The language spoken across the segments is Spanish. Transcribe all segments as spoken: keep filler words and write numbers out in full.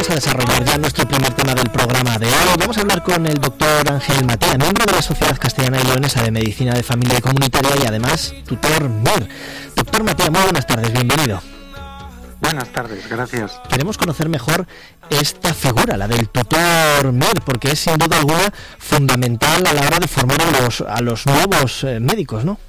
vamos a desarrollar ya nuestro primer tema del programa de hoy. Vamos a hablar con el doctor Ángel Matea, miembro de la Sociedad Castellana y Leonesa de Medicina de Familia y Comunitaria y además tutor M I R. Doctor Matea, muy buenas tardes, bienvenido. Buenas tardes, gracias. Queremos conocer mejor esta figura, la del tutor M I R, porque es sin duda alguna fundamental a la hora de formar a los, a los nuevos eh, médicos, ¿no?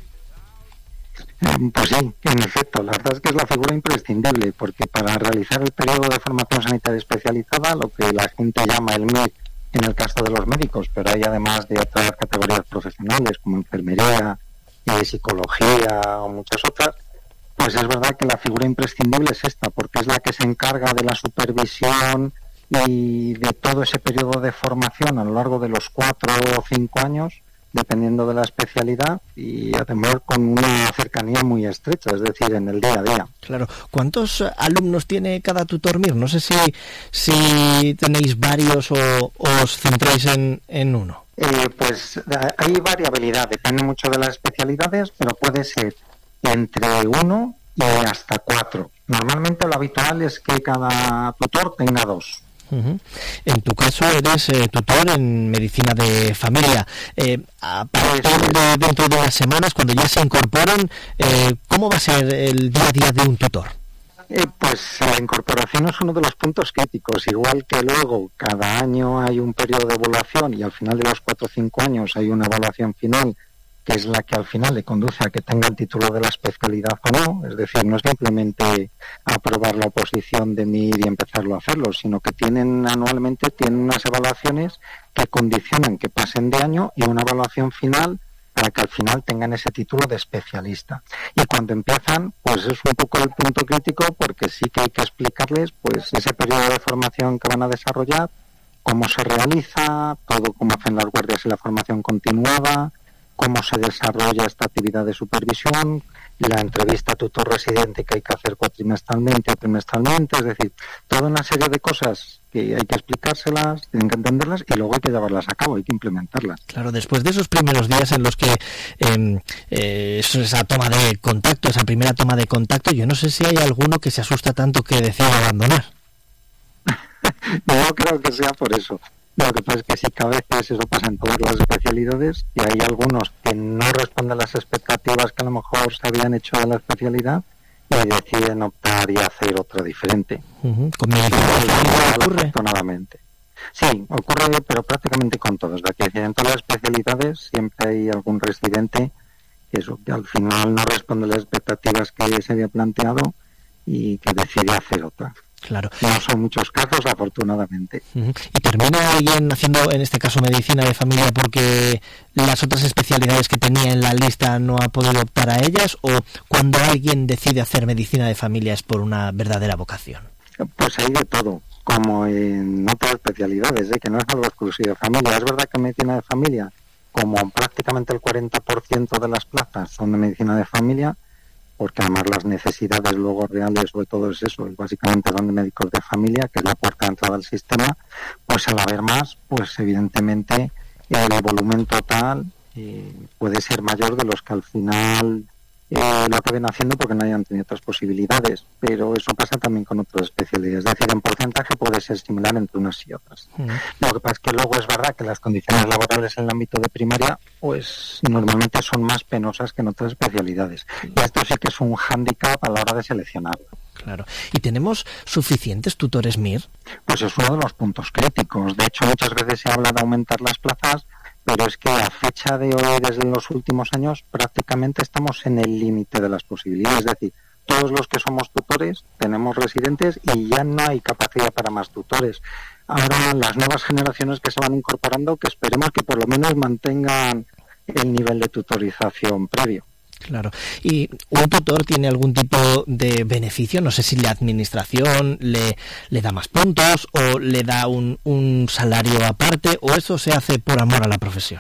Pues sí, en efecto, la verdad es que es la figura imprescindible, porque para realizar el periodo de formación sanitaria especializada, lo que la gente llama el M I R en el caso de los médicos, pero hay además de otras categorías profesionales como enfermería, eh, psicología o muchas otras, pues es verdad que la figura imprescindible es esta, porque es la que se encarga de la supervisión y de todo ese periodo de formación a lo largo de los cuatro o cinco años, dependiendo de la especialidad, y además con una cercanía muy estrecha, es decir, en el día a día. Claro. ¿Cuántos alumnos tiene cada tutor M I R? No sé si, si tenéis varios o, o os centráis en, en uno. Eh, pues hay variabilidad, depende mucho de las especialidades, pero puede ser entre uno y hasta cuatro. Normalmente lo habitual es que cada tutor tenga dos. Uh-huh. En tu caso eres eh, tutor en medicina de familia. Eh, a partir de dentro de unas semanas, cuando ya se incorporan, eh, ¿cómo va a ser el día a día de un tutor? Eh, pues la incorporación es uno de los puntos críticos, igual que luego cada año hay un periodo de evaluación y al final de los cuatro o cinco años hay una evaluación final, que es la que al final le conduce a que tenga el título de la especialidad o no. Es decir, no es simplemente aprobar la oposición de M I R y empezarlo a hacerlo, sino que tienen anualmente tienen unas evaluaciones que condicionan que pasen de año y una evaluación final para que al final tengan ese título de especialista. Y cuando empiezan, pues es un poco el punto crítico, porque sí que hay que explicarles pues ese periodo de formación que van a desarrollar, cómo se realiza, todo cómo hacen las guardias y la formación continuada, cómo se desarrolla esta actividad de supervisión, la entrevista tutor residente que hay que hacer cuatrimestralmente o trimestralmente, es decir, toda una serie de cosas que hay que explicárselas, tienen que entenderlas y luego hay que llevarlas a cabo, hay que implementarlas. Claro, después de esos primeros días en los que eh, eh, esa toma de contacto, esa primera toma de contacto, yo no sé si hay alguno que se asusta tanto que decide abandonar. No creo que sea por eso. Lo que pasa es que sí que a veces eso pasa en todas las especialidades y hay algunos que no responden a las expectativas que a lo mejor se habían hecho de la especialidad y deciden optar y hacer otra diferente. Uh-huh. ¿Con medicina ocurre? Afortunadamente. Sí, ocurre, pero prácticamente con todos. De aquí en todas las especialidades siempre hay algún residente que eso, que al final no responde a las expectativas que se había planteado y que decide hacer otra. Claro. No son muchos casos, afortunadamente. Uh-huh. ¿Y termina alguien haciendo, en este caso, medicina de familia porque las otras especialidades que tenía en la lista no ha podido optar a ellas? ¿O cuando alguien decide hacer medicina de familia es por una verdadera vocación? Pues hay de todo, como en otras especialidades, ¿eh? Que no es algo exclusivo de familia. Es verdad que en medicina de familia, como prácticamente el cuarenta por ciento de las plazas son de medicina de familia, porque además las necesidades luego reales, sobre todo es eso, básicamente son de médicos de familia, que es la puerta de entrada al sistema, pues al haber más, pues evidentemente el volumen total eh, puede ser mayor de los que al final eh, lo acaben haciendo porque no hayan tenido otras posibilidades, pero eso pasa también con otras especialidades, es decir, en porcentaje puede ser similar entre unas y otras. Mm. Lo que pasa es que luego es verdad que las condiciones laborales en el ámbito de primaria pues normalmente son más penosas que en otras especialidades, y esto sí que es un hándicap a la hora de seleccionar. Claro. ¿Y tenemos suficientes tutores M I R? Pues es uno de los puntos críticos. De hecho, muchas veces se habla de aumentar las plazas, pero es que a fecha de hoy, desde los últimos años, prácticamente estamos en el límite de las posibilidades. Es decir, todos los que somos tutores tenemos residentes y ya no hay capacidad para más tutores. Ahora las nuevas generaciones que se van incorporando, que esperemos que por lo menos mantengan el nivel de tutorización previo. Claro. ¿Y un tutor tiene algún tipo de beneficio? No sé si la administración le, le da más puntos o le da un, un salario aparte, o eso se hace por amor a la profesión.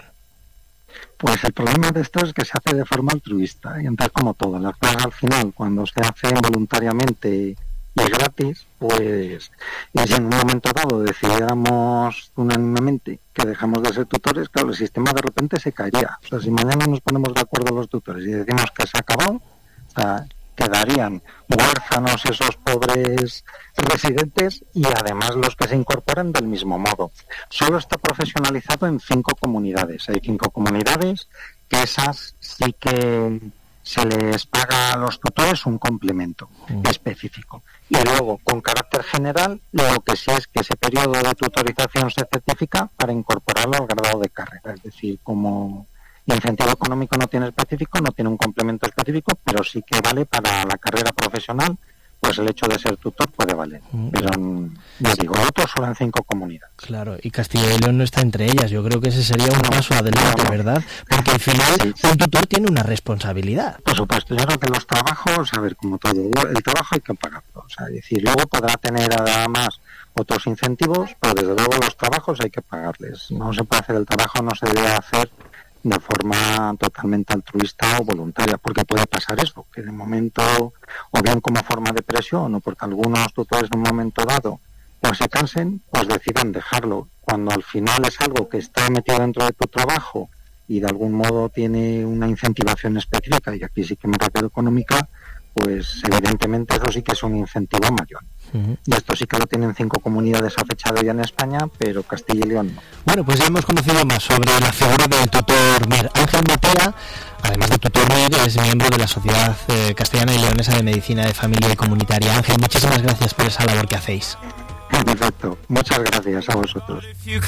Pues el problema de esto es que se hace de forma altruista, y entonces, como todo, las cosas al final, cuando se hacen voluntariamente y gratis, pues y si en un momento dado decidiéramos unánimemente que dejamos de ser tutores, claro, el sistema de repente se caería. O sea, si mañana nos ponemos de acuerdo los tutores y decimos que se acabó, o sea, quedarían huérfanos esos pobres residentes y además los que se incorporan del mismo modo. Solo está profesionalizado en cinco comunidades. Hay cinco comunidades que esas sí que se les paga a los tutores un complemento mm. específico. Y luego, con carácter general, lo que sí es que ese periodo de tutorización se certifica para incorporarlo al grado de carrera. Es decir, como incentivo económico no tiene específico, no tiene un complemento específico, pero sí que vale para la carrera profesional, pues el hecho de ser tutor puede valer. Mm. Pero, ya digo, otros solo en cinco comunidades. Claro, y Castilla y León no está entre ellas. Yo creo que ese sería un no, paso adelante, no, ¿verdad? Porque al final sí, sí. un tutor tiene una responsabilidad. Por supuesto, yo creo que los trabajos, a ver, como todo, el trabajo hay que pagarlo. O sea, es decir, luego podrá tener además otros incentivos, pero desde luego los trabajos hay que pagarles. No se puede hacer el trabajo, no se debe hacer de forma totalmente altruista o voluntaria, porque puede pasar eso, que de momento, o bien como forma de presión, o porque algunos tutores en un momento dado pues se cansen, pues decidan dejarlo, cuando al final es algo que está metido dentro de tu trabajo y de algún modo tiene una incentivación específica, y aquí sí que me refiero económica, pues evidentemente eso sí que es un incentivo mayor. Uh-huh. Y esto sí que lo tienen cinco comunidades a fecha de hoy en España, pero Castilla y León no. Bueno, pues ya hemos conocido más sobre la figura del tutor M I R. Ángel Matera, además de tutor M I R, es miembro de la Sociedad eh, Castellana y Leonesa de Medicina de Familia y Comunitaria. Ángel, muchísimas gracias por esa labor que hacéis. Perfecto, muchas gracias a vosotros.